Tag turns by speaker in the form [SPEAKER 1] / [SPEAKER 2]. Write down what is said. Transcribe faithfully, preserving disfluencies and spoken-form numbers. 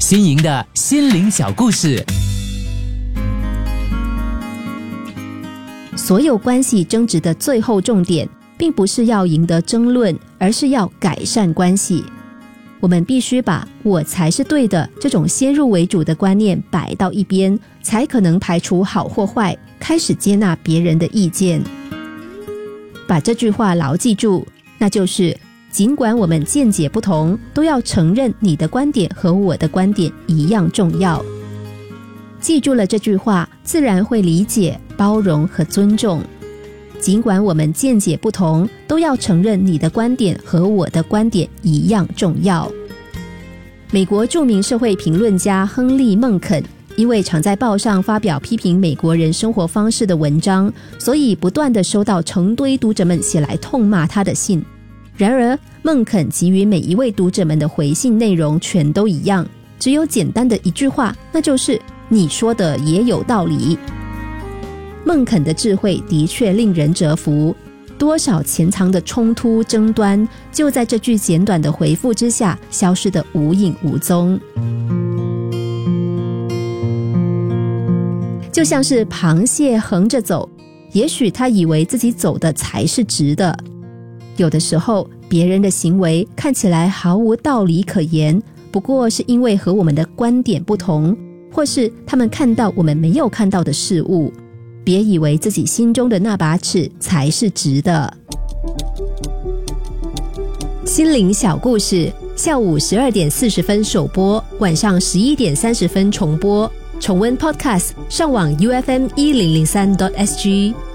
[SPEAKER 1] 新颖的心灵小故事。
[SPEAKER 2] 所有关系争执的最后重点，并不是要赢得争论，而是要改善关系。我们必须把我才是对的这种先入为主的观念摆到一边，才可能排除好或坏，开始接纳别人的意见。把这句话牢记住，那就是尽管我们见解不同，都要承认你的观点和我的观点一样重要。记住了这句话，自然会理解、包容和尊重。尽管我们见解不同，都要承认你的观点和我的观点一样重要。美国著名社会评论家亨利·孟肯因为常在报上发表批评美国人生活方式的文章，所以不断地收到成堆读者们写来痛骂他的信。然而孟肯给予每一位读者们的回信内容全都一样，只有简单的一句话，那就是你说的也有道理。孟肯的智慧的确令人折服，多少潜藏的冲突争端就在这句简短的回复之下消失得无影无踪。就像是螃蟹横着走，也许他以为自己走的才是直的。有的时候别人的行为看起来毫无道理可言，不过是因为和我们的观点不同，或是他们看到我们没有看到的事物。别以为自己心中的那把尺才是直的。心灵小故事，下午十二点四十分首播，晚上十一点三十分重播。重温 Podcast， 上网 U F M 一零零三 点 S G。